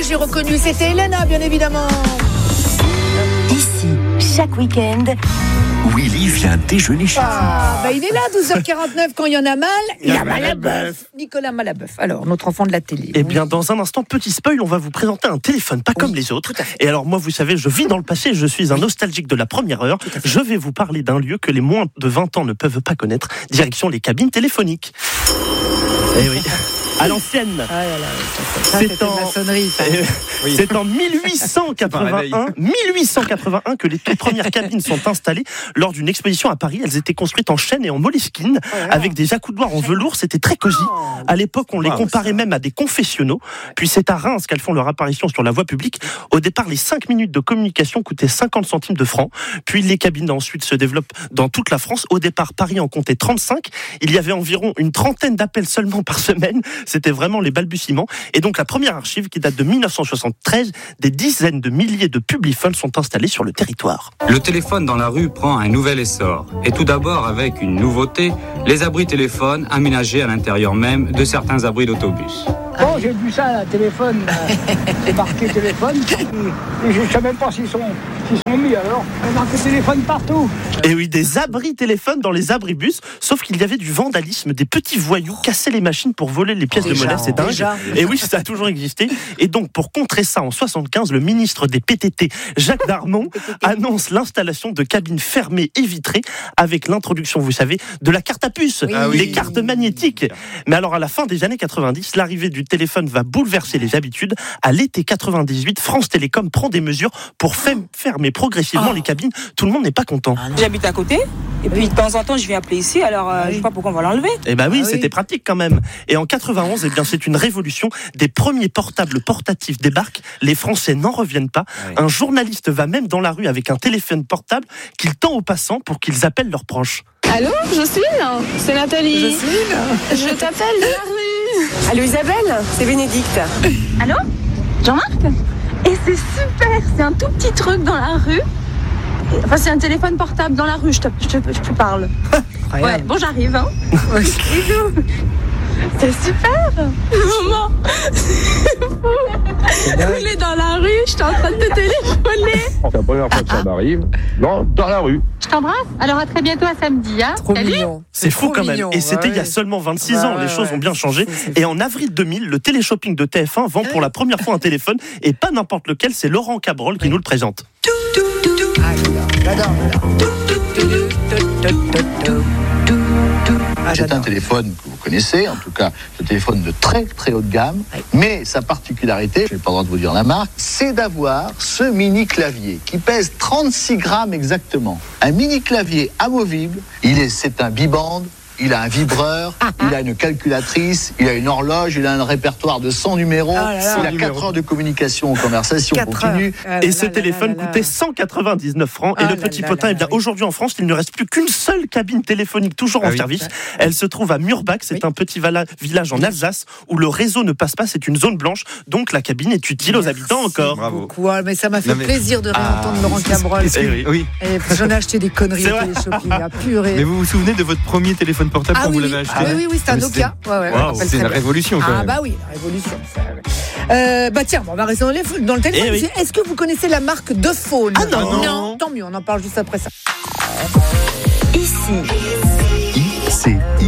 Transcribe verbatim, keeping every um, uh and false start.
j'ai reconnu, c'était Elena, bien évidemment. Ici, chaque week-end, Willy vient déjeuner chez Ah, bah il est là, douze heures quarante-neuf, quand il y en a mal, il y a Malaboeuf. Nicolas Malaboeuf, alors, notre enfant de la télé. Eh bien, dans un instant, petit spoil, on va vous présenter un téléphone pas oui, comme les autres. Et alors, moi, vous savez, je vis dans le passé, je suis un oui. nostalgique de la première heure. Je vais vous parler d'un lieu que les moins de vingt ans ne peuvent pas connaître, direction les cabines téléphoniques. Eh oui. À l'ancienne. Ah là là, ça, c'est en... maçonnerie, ça. Euh, oui. C'est en dix-huit cent quatre-vingt-un, dix-huit cent quatre-vingt-un que les toutes premières cabines sont installées lors d'une exposition à Paris. Elles étaient construites en chêne et en moleskine, oh avec des accoudoirs en velours. C'était très cosy. À l'époque, on les comparait même à des confessionnaux. Puis c'est à Reims qu'elles font leur apparition sur la voie publique. Au départ, les cinq minutes de communication coûtaient cinquante centimes de francs. Puis les cabines ensuite se développent dans toute la France. Au départ, Paris en comptait trente-cinq. Il y avait environ une trentaine d'appels seulement par semaine. C'était vraiment les balbutiements. Et donc la première archive, qui date de dix-neuf cent soixante-treize, des dizaines de milliers de publiphones sont installés sur le territoire. Le téléphone dans la rue prend un nouvel essor. Et tout d'abord avec une nouveauté, les abris téléphones aménagés à l'intérieur même de certains abris d'autobus. Bon, j'ai vu ça, là, téléphone, c'est marqué téléphone, et je ne sais même pas s'ils sont, s'ils sont mis alors. Il y a marqué téléphone partout. Et oui, des abris téléphones dans les abribus, sauf qu'il y avait du vandalisme, des petits voyous cassaient les machines pour voler les pièces déjà, de monnaie, c'est dingue. Déjà. Et oui, ça a toujours existé. Et donc, pour contrer ça, en soixante-quinze, le ministre des P T T, Jacques Darmon, annonce l'installation de cabines fermées et vitrées avec l'introduction, vous savez, de la carte à puce, oui. ah oui. les cartes magnétiques. Mais alors, à la fin des années quatre-vingt-dix, l'arrivée du téléphone va bouleverser les habitudes. À l'été quatre-vingt-dix-huit, France Télécom prend des mesures pour fermer progressivement oh. les cabines. Tout le monde n'est pas content. Ah J'habite à côté, et puis oui. de temps en temps, je viens appeler ici, alors euh, oui. je sais pas pourquoi on va l'enlever. Eh ben oui, ah c'était oui. pratique quand même. Et en quatre-vingt-onze, eh bien, c'est une révolution. Des premiers portables portatifs débarquent. Les Français n'en reviennent pas. Ah oui. Un journaliste va même dans la rue avec un téléphone portable qu'il tend aux passants pour qu'ils appellent leurs proches. Allô, Jocelyne ? C'est Nathalie. Jocelyne ? Je t'appelle de la rue. Allô Isabelle, c'est Bénédicte. Allô ? Jean-Marc ? Et c'est super, c'est un tout petit truc dans la rue. Enfin, c'est un téléphone portable dans la rue, je te, je te, je te parle. Ouais, bon, j'arrive, hein. Bisous. C'est super. Maman, c'est fou. Il est dans la rue, je suis en train de te téléphoner. C'est la première fois que ça m'arrive. Non, dans la rue. Je t'embrasse. Alors à très bientôt, à samedi. Hein. Trop Salut. mignon. C'est fou quand mignon. même. Et c'était ouais. il y a seulement vingt-six ouais, ans. Les ouais, choses ouais. ont bien changé. C'est, c'est... Et en avril deux mille, le téléshopping de T F un vend pour la première fois un téléphone. Et pas n'importe lequel, c'est Laurent Cabrol qui ouais. nous le présente. Ah, j'adore, j'adore. Ah, c'est un téléphone que vous connaissez, en tout cas, c'est un téléphone de très très haute gamme, oui. mais sa particularité, je n'ai pas le droit de vous dire la marque, c'est d'avoir ce mini clavier qui pèse trente-six grammes exactement. Un mini clavier amovible, il est, c'est un biband. Il a un vibreur, ah, ah. il a une calculatrice, il a une horloge, il a un répertoire de cent numéros, ah, là, là, il a quatre heures de communication en conversation continue. Ah, et ce là, téléphone là, là, coûtait cent quatre-vingt-dix-neuf francs. Ah, et le là, petit là, potin, là, là, eh bien, aujourd'hui en France, il ne reste plus qu'une seule cabine téléphonique toujours ah, en oui. service. Elle se trouve à Murbach, c'est oui. un petit vala- village en Alsace où le réseau ne passe pas, c'est une zone blanche, donc la cabine est utile Merci aux habitants encore. Bravo. Beaucoup, mais ça m'a fait non, mais... plaisir de réentendre ah, Laurent Cabrol. Oui. oui. J'en ai acheté des conneries au téléshopping, à purée. Mais vous vous souvenez de votre premier téléphone portable ah, quand oui, vous l'avez acheté? Ah oui, oui, oui, c'était un Nokia. Ouais, ouais, wow, c'est une bien. révolution, quand ah, même. bah oui, la révolution. Euh, bah tiens, bon, on va rester dans, les, dans le téléphone. Eh oui. Est-ce que vous connaissez la marque de Phone? Ah non, non. Non, tant mieux, on en parle juste après ça. Ici. I C I.